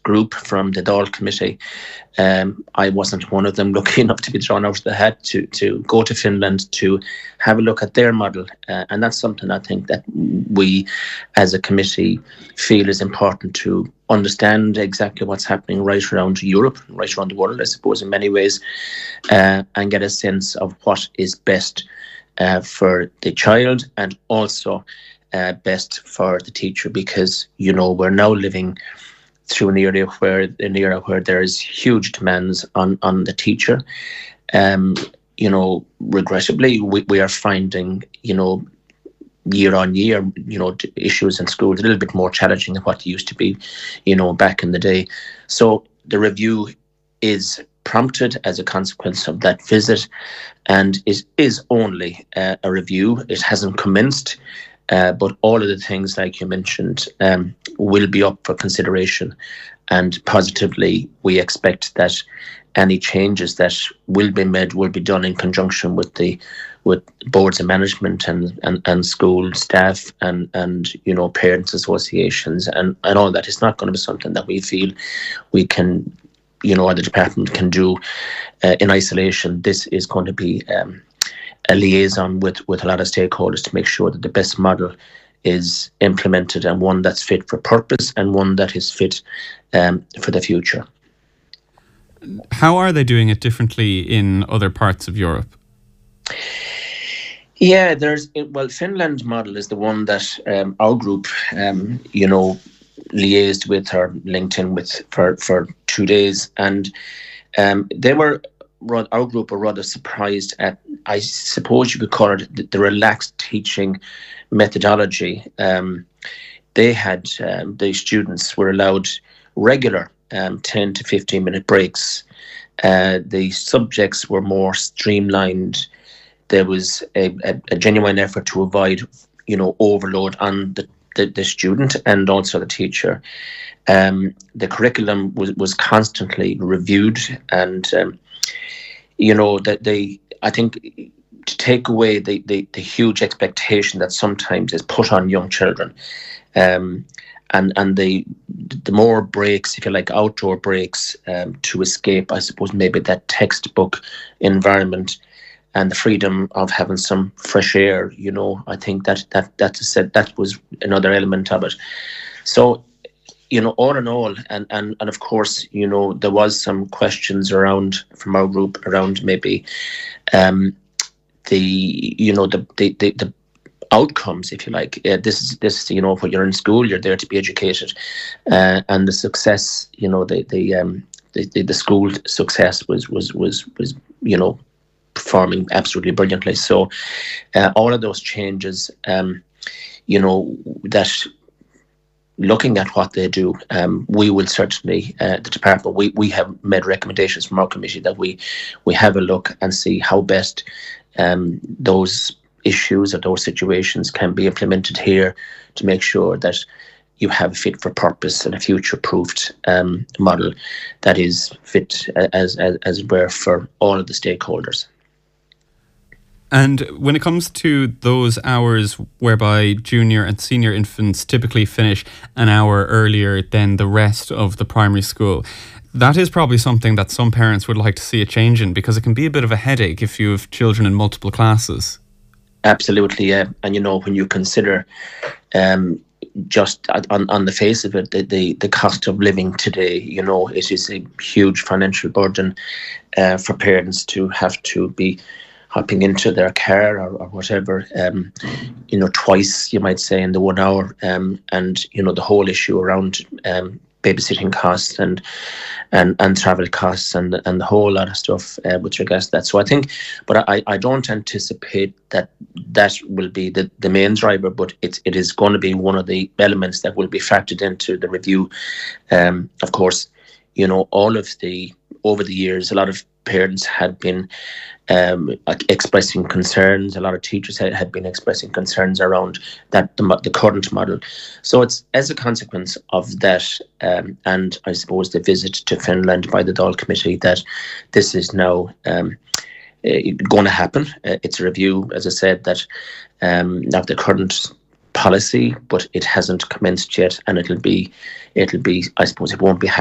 group from the Dáil Committee. I wasn't one of them lucky enough to be thrown out of the hat to go to Finland to have a look at their model. And that's something I think that we as a committee feel is important to understand exactly what's happening right around Europe, right around the world, I suppose, in many ways, and get a sense of what is best for the child and also best for the teacher, because, we're now living through an era where there is huge demands on the teacher. Regrettably, we are finding, year on year, issues in schools a little bit more challenging than what they used to be, back in the day. So the review is prompted as a consequence of that visit, and it is only a review. It hasn't commenced. But all of the things, like you mentioned, will be up for consideration. And positively, we expect that any changes that will be made will be done in conjunction with boards of management and school staff and parents associations and all that. It's not going to be something that we feel we can, or the department can do in isolation. This is going to be a liaison with a lot of stakeholders to make sure that the best model is implemented, and one that's fit for purpose and one that is fit for the future. How are they doing it differently in other parts of Europe? Yeah, Finland model is the one that our group, liaised with or linked in with for 2 days, and our group were rather surprised at, I suppose you could call it, the relaxed teaching methodology. They had, the students were allowed regular 10 to 15 minute breaks. The subjects were more streamlined. There was a genuine effort to avoid, overload on the student and also the teacher. The curriculum was constantly reviewed, and I think to take away the huge expectation that sometimes is put on young children, and the more breaks, if you like, outdoor breaks, to escape, I suppose, maybe that textbook environment and the freedom of having some fresh air, I think that was another element of it. So, all in all, and of course, there was some questions from our group around maybe the outcomes, if you like. This when you're in school, you're there to be educated, and the success, the school success was performing absolutely brilliantly. So all of those changes, that looking at what they do, we will certainly, the department, we have made recommendations from our committee that we have a look and see how best those issues or those situations can be implemented here to make sure that you have a fit for purpose and a future-proofed model that is fit as it were for all of the stakeholders. And when it comes to those hours whereby junior and senior infants typically finish an hour earlier than the rest of the primary school, that is probably something that some parents would like to see a change in, because it can be a bit of a headache if you have children in multiple classes. Absolutely, yeah. And when you consider just on the face of it, the cost of living today, it is a huge financial burden for parents to have to be hopping into their car or whatever, twice, you might say, in the 1 hour, and the whole issue around babysitting costs and travel costs and the whole lot of stuff with regards to that. So I think, but I don't anticipate that will be the main driver, but it is going to be one of the elements that will be factored into the review. Of course, over the years, a lot of parents had been expressing concerns. A lot of teachers had been expressing concerns around the current model. So it's as a consequence of that, and I suppose the visit to Finland by the Dáil Committee, that this is now going to happen. It's a review, as I said, that of the current policy, but it hasn't commenced yet, and it'll be. I suppose it won't be